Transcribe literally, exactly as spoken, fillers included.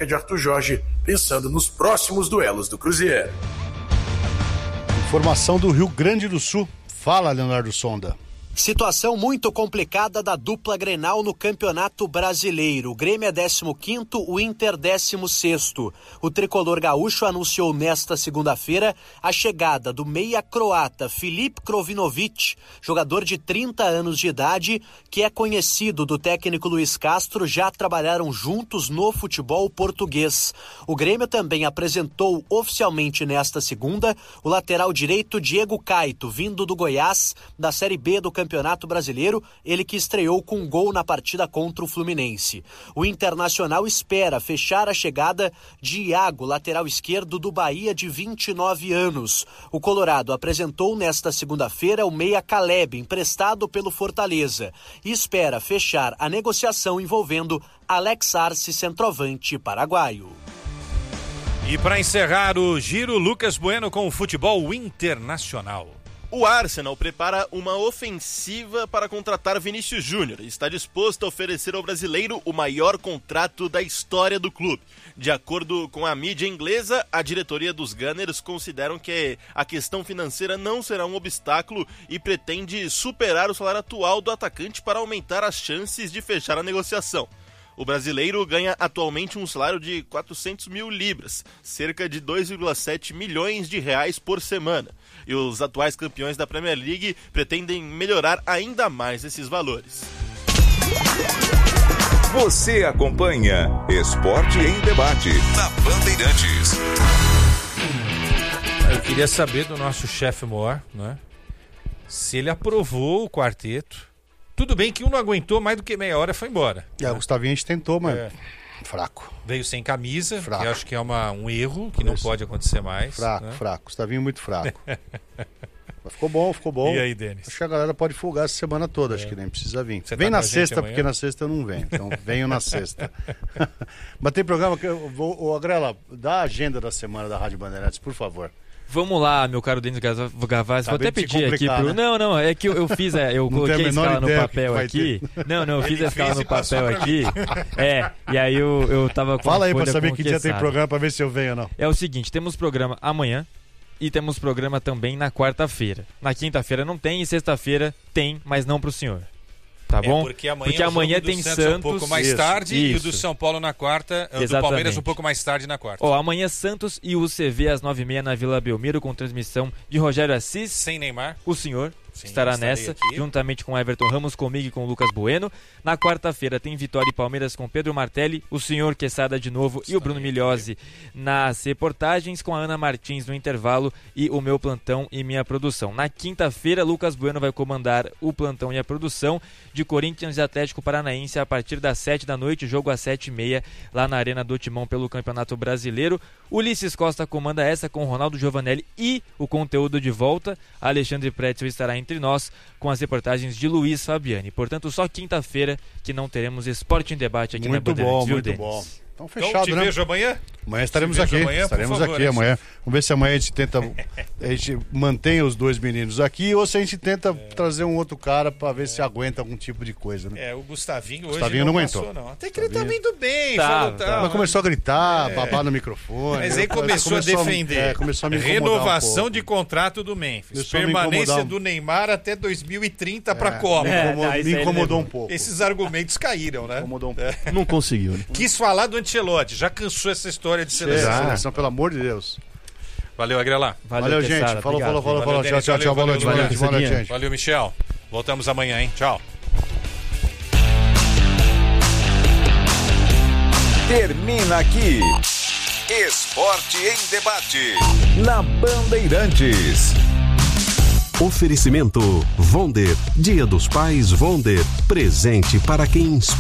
técnica de Arthur Jorge, pensando nos próximos duelos do Cruzeiro. Informação do Rio Grande do Sul. Fala, Leonardo Sonda. Situação muito complicada da dupla Grenal no Campeonato Brasileiro. O Grêmio é décimo quinto, o Inter décimo sexto. O tricolor gaúcho anunciou nesta segunda-feira a chegada do meia croata Filip Krovinovic, jogador de trinta anos de idade, que é conhecido do técnico Luiz Castro, já trabalharam juntos no futebol português. O Grêmio também apresentou oficialmente nesta segunda o lateral direito Diego Caito, vindo do Goiás, da Série B do Campeonato Campeonato Brasileiro, ele que estreou com um gol na partida contra o Fluminense. O Internacional espera fechar a chegada de Iago, lateral esquerdo do Bahia, de vinte e nove anos. O Colorado apresentou nesta segunda-feira o meia Caleb, emprestado pelo Fortaleza, e espera fechar a negociação envolvendo Alex Arce, centroavante paraguaio. E para encerrar o giro, Lucas Bueno com o futebol internacional. O Arsenal prepara uma ofensiva para contratar Vinícius Júnior e está disposto a oferecer ao brasileiro o maior contrato da história do clube. De acordo com a mídia inglesa, a diretoria dos Gunners consideram que a questão financeira não será um obstáculo e pretende superar o salário atual do atacante para aumentar as chances de fechar a negociação. O brasileiro ganha atualmente um salário de quatrocentos mil libras, cerca de dois vírgula sete milhões de reais por semana. E os atuais campeões da Premier League pretendem melhorar ainda mais esses valores. Você acompanha Esporte em Debate na Bandeirantes. Eu queria saber do nosso chefe Moore, né, se ele aprovou o quarteto. Tudo bem que um não aguentou mais do que meia hora e foi embora. É, né? O Gustavinho a gente tentou, mas é. fraco. Veio sem camisa, fraco. que eu acho que é uma, um erro, que não pode acontecer mais. Fraco, né? fraco. Gustavinho muito fraco. Mas ficou bom, ficou bom. E aí, Denis? Acho que a galera pode folgar essa semana toda, é. acho que nem precisa vir. Você vem tá na sexta, porque na sexta eu não venho. Então venho na sexta. Mas tem programa que eu vou... Ô, Agrela, dá a agenda da semana da Rádio Bandeirantes, por favor. Vamos lá, meu caro Denis Gavazzi, vou até pedir aqui pro... Né? Não, não, é que eu, eu fiz, é, eu coloquei a escala no papel aqui. Ter. Não, não, eu fiz Ele a escala no papel aqui. É, e aí eu, eu tava com Fala aí pra saber que dia tem programa, pra ver se eu venho ou não. É o seguinte, temos programa amanhã e temos programa também na quarta-feira. Na quinta-feira não tem e sexta-feira tem, mas não pro senhor. Tá bom? É porque amanhã, porque amanhã tem Santos, Santos um pouco mais isso, tarde isso. E o do São Paulo na quarta, o do Palmeiras um pouco mais tarde na quarta. Ó, amanhã Santos e U C V às nove e meia na Vila Belmiro com transmissão de Rogério Assis. Sem Neymar. O senhor Sim, estará nessa, aqui. juntamente com Everton Ramos, comigo e com o Lucas Bueno. Na quarta-feira tem Vitória e Palmeiras com Pedro Martelli, o senhor Quesada de novo Estarei e o Bruno Migliozzi nas reportagens, com a Ana Martins no intervalo e o meu plantão e minha produção. Na quinta-feira, Lucas Bueno vai comandar o plantão e a produção de Corinthians e Atlético Paranaense a partir das sete da noite, jogo às sete e meia, lá na Arena do Timão pelo Campeonato Brasileiro. Ulisses Costa comanda essa com Ronaldo Giovanelli e o conteúdo de volta. Alexandre Pretzel estará entre nós com as reportagens de Luiz Fabiani. Portanto, só quinta-feira que não teremos Esporte em Debate aqui muito na Bandeirantes. Muito bom, muito bom. Então fechado, então, te né? vejo amanhã? Amanhã estaremos aqui, amanhã, estaremos favor, aqui amanhã. Vamos ver se amanhã a gente tenta, a gente mantém os dois meninos aqui ou se a gente tenta é. trazer um outro cara para ver é. se aguenta algum tipo de coisa, né? É, o Gustavinho hoje Gustavinho não, não passou, aguentou. não. Até que ele tá vindo bem, tá, falou tá. tal. Mas começou a gritar, é. babar no microfone. Mas aí começou, começou a defender. A, é, começou a me Renovação um de contrato do Memphis. Começou Permanência um... do Neymar até dois mil e trinta é. para a Copa. Me incomodou, é, me incomodou um pouco. Esses argumentos caíram, né? Incomodou um pouco. É. Não conseguiu, né? Quis falar do Ancelotti, já cansou essa história de seleção. É, seleção, pelo amor de Deus. Valeu, Agrelá. Valeu, Valeu gente. Falou, falou, falou, falou, falou. Tchau, tchau, tchau. Boa noite, boa noite, boa noite, gente. Valeu, Michel. Voltamos amanhã, hein? Tchau. Termina aqui Esporte em Debate na Bandeirantes. Oferecimento Vonder. Dia dos Pais Vonder. Presente para quem inspira.